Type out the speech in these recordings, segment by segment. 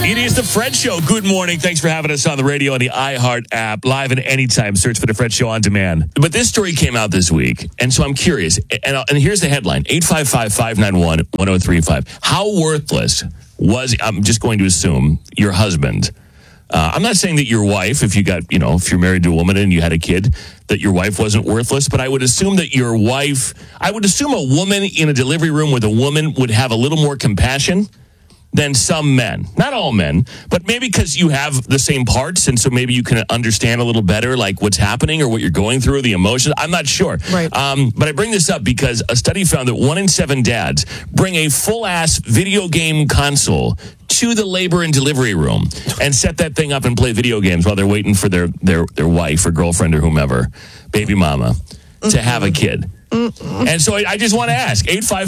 It is the Fred Show. Good morning. Thanks for having us on the radio on the iHeart app. Live and anytime. Search for the Fred Show on demand. But this story came out this week, and so I'm curious. And here's the headline. 855-591-1035. How worthless was, I'm just going to assume, your husband? I'm not saying that your wife, if you're married to a woman and you had a kid, that your wife wasn't worthless, but I would assume that a woman in a delivery room with a woman would have a little more compassion than some men. Not all men, but maybe because you have the same parts, and so maybe you can understand a little better, like what's happening or what you're going through, the emotions. I'm not sure. Right. But I bring this up because a study found that 1 in 7 dads bring a full-ass video game console to the labor and delivery room and set that thing up and play video games while they're waiting for their wife or girlfriend or whomever, baby mama, to have a kid. And so I just want to ask,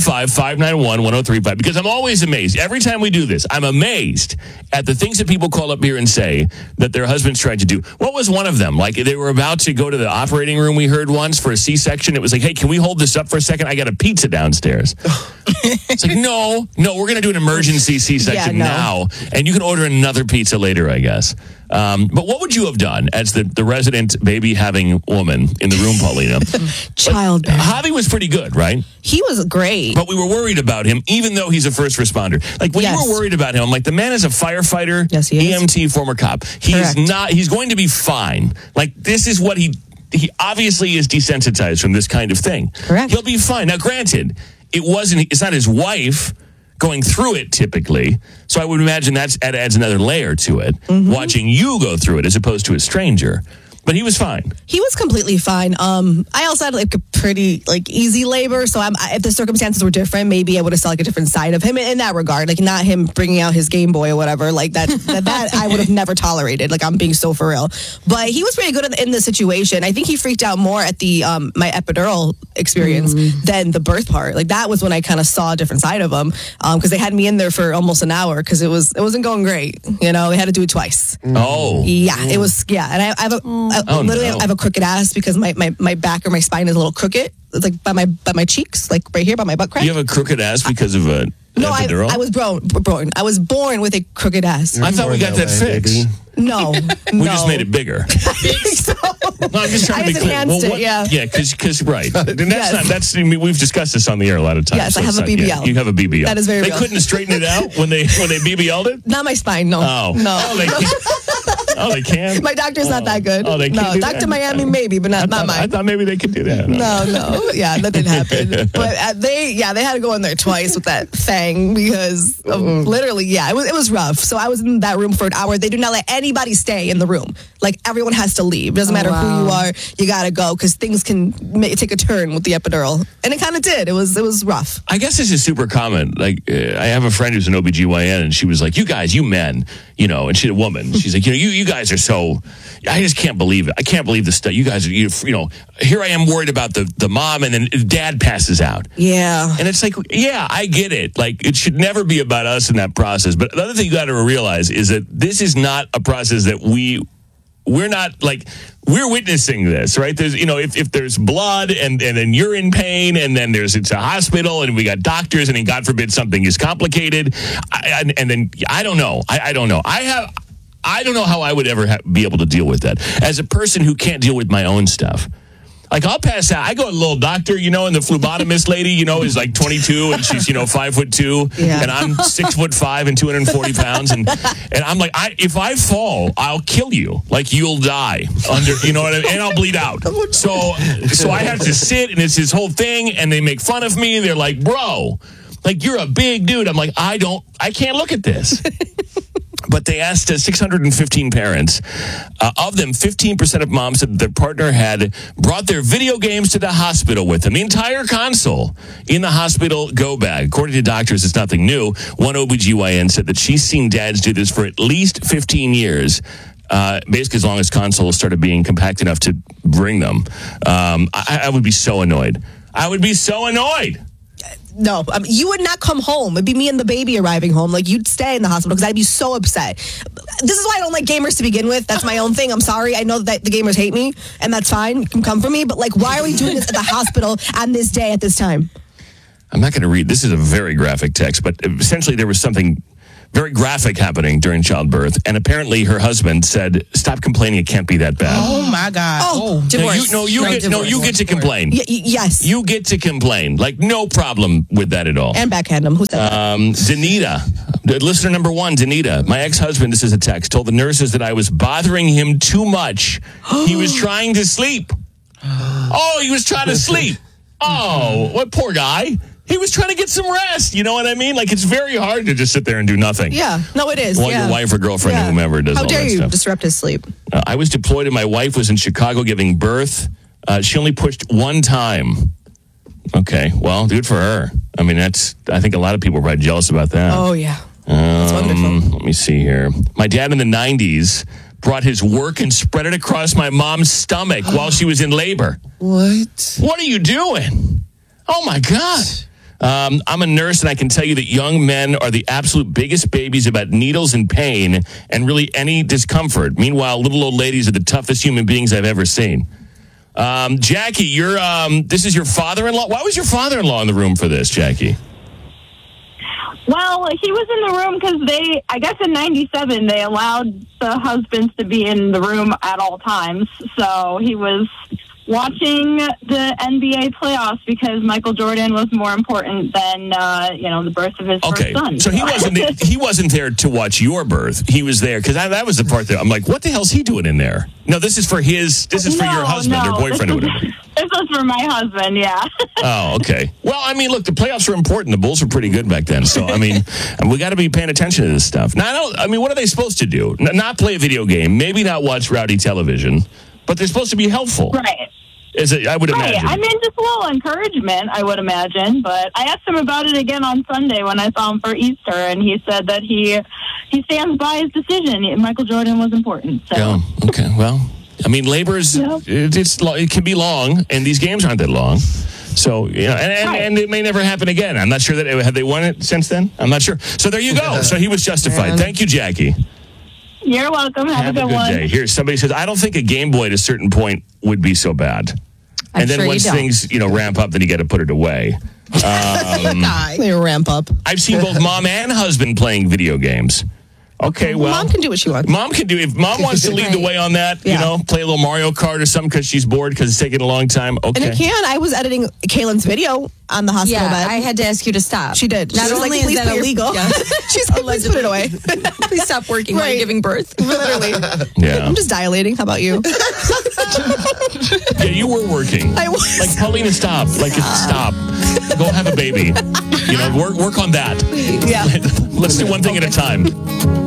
855-591-1035, because I'm always amazed. Every time we do this, I'm amazed at the things that people call up here and say that their husbands tried to do. What was one of them? Like they were about to go to the operating room, we heard once, for a C-section. It was like, hey, can we hold this up for a second? I got a pizza downstairs. It's like, no, we're going to do an emergency C-section now, and you can order another pizza later, I guess. But what would you have done as the resident baby-having woman in the room, Paulina? Childbearing. Javi was pretty good, right? He was great. But we were worried about him, even though he's a first responder. Like, when you were worried about him, I'm like, the man is a firefighter, yes, he is. EMT, former cop. He's going to be fine. Like, this is what he obviously is desensitized from this kind of thing. Correct. He'll be fine. Now, granted, it's not his wife going through it typically, so I would imagine that adds another layer to it, watching you go through it as opposed to a stranger. But he was fine. He was completely fine. I also had a pretty easy labor, so if the circumstances were different, maybe I would have saw a different side of him in that regard. Like not him bringing out his Game Boy or whatever. Like that I would have never tolerated. Like I'm being so for real. But he was pretty good in the situation. I think he freaked out more at the my epidural experience than the birth part. Like that was when I kind of saw a different side of him because they had me in there for almost an hour because it wasn't going great. We had to do it twice. Oh, yeah, it was. Yeah, and I have I have a crooked ass because my back or my spine is a little crooked. It's like by my cheeks, like right here by my butt crack. You have a crooked ass because of a epidural? I was born. I was born with a crooked ass. I thought we got that fixed. No, we just made it bigger. So, no, I'm just trying to be clear. Yeah, because right. And we've discussed this on the air a lot of times. Yes, so I have a BBL. Yeah, you have a BBL. That is very real. They couldn't straighten it out when they BBL'd it? Not my spine, no. Oh. No. Oh, they can? My doctor's not that good. Oh, they can't do Dr. that? Miami maybe, but not mine. I thought maybe they could do that. No. Yeah, that didn't happen. But they had to go in there twice with that thing because literally, it was rough. So I was in that room for an hour. They do not let anybody stay in the room. Like everyone has to leave. Doesn't matter who you are, you gotta go because things can take a turn with the epidural, and it kind of did. It was rough. I guess this is super common. Like I have a friend who's an OBGYN, and she was like, "You guys, you men, and she's a woman. She's like, you guys are so. I just can't believe it. I can't believe this stuff. You guys, here I am worried about the mom, and then dad passes out. Yeah, and it's like, yeah, I get it. Like it should never be about us in that process. But the other thing you got to realize is that this is not a process that we're not like we're witnessing this, right? There's, if there's blood and then you're in pain and then it's a hospital and we got doctors and then God forbid something is complicated, and then I don't know. I don't know. I don't know how I would ever be able to deal with that as a person who can't deal with my own stuff. Like I'll pass out. I go to a little doctor, and the phlebotomist lady, is like 22 and she's 5'2", and I'm 6'5" and 240 pounds, and I'm like, if I fall, I'll kill you. Like you'll die under, what I mean? And I'll bleed out. So I have to sit, and it's this whole thing, and they make fun of me. They're like, bro, like you're a big dude. I'm like, I can't look at this. But they asked 615 parents. Of them, 15% of moms said their partner had brought their video games to the hospital with them. The entire console in the hospital go bag. According to doctors, it's nothing new. One OBGYN said that she's seen dads do this for at least 15 years. Basically, as long as consoles started being compact enough to bring them. I would be so annoyed. No, you would not come home. It'd be me and the baby arriving home. Like, you'd stay in the hospital because I'd be so upset. This is why I don't like gamers to begin with. That's my own thing. I'm sorry. I know that the gamers hate me, and that's fine. You can come for me. But, why are we doing this at the hospital on this day at this time? I'm not going to read. This is a very graphic text, but essentially there was something very graphic happening during childbirth. And apparently her husband said, stop complaining. It can't be that bad. Oh my God. Oh. Divorce. You get to complain. Yes. You get to complain. Like, no problem with that at all. And backhand him. Who said that? Danita, listener number 1, Danita. My ex-husband, this is a text, told the nurses that I was bothering him too much. He was trying to sleep. Oh, he was trying to sleep. Oh, what poor guy. He was trying to get some rest. You know what I mean? Like, it's very hard to just sit there and do nothing. Yeah. No, it is. While your wife or girlfriend or whomever does all that stuff. How dare you disrupt his sleep? I was deployed and my wife was in Chicago giving birth. She only pushed one time. Okay, well, good for her. I mean, I think a lot of people are probably jealous about that. Oh, yeah. That's wonderful. Let me see here. My dad in the 90s brought his work and spread it across my mom's stomach while she was in labor. What? What are you doing? Oh, my God. I'm a nurse, and I can tell you that young men are the absolute biggest babies about needles and pain and really any discomfort. Meanwhile, little old ladies are the toughest human beings I've ever seen. Jackie, this is your father-in-law. Why was your father-in-law in the room for this, Jackie? Well, he was in the room because I guess in 97, they allowed the husbands to be in the room at all times. So he was watching the NBA playoffs because Michael Jordan was more important than the birth of his first son. So he wasn't there to watch your birth. He was there because that was the part that I'm like, what the hell's he doing in there? No, this is for for your husband or boyfriend or whatever. This was for my husband, yeah. Oh, okay. Well, I mean, look, the playoffs were important. The Bulls were pretty good back then. So, I mean, we got to be paying attention to this stuff. Now, what are they supposed to do? Not play a video game, maybe not watch rowdy television, but they're supposed to be helpful. Right. I would imagine. I mean, just a little encouragement, I would imagine. But I asked him about it again on Sunday when I saw him for Easter, and he said that he stands by his decision. Michael Jordan was important. So. Yeah. Okay. Well, I mean, labor's it can be long, and these games aren't that long. So, and it may never happen again. I'm not sure have they won it since then? I'm not sure. So there you go. So he was justified. Thank you, Jackie. You're welcome. Have a good one. Day. Here, somebody says, I don't think a Game Boy at a certain point would be so bad. And then once things, ramp up, then you got to put it away. They ramp up. I've seen both mom and husband playing video games. Okay, well, Mom can do what she wants. Mom can do. If mom wants to lead the way on that, play a little Mario Kart or something because she's bored because it's taking a long time. Okay. And I was editing Kaylin's video on the hospital bed. I had to ask you to stop. She did. Not only is that illegal, she's like, please put it away. Please stop working while you're giving birth. Literally. Yeah. I'm just dilating. How about you? Yeah, you were working. I was. Like, Paulina, stop. Stop. Go have a baby. Work on that. Yeah. Let's do one thing at a time.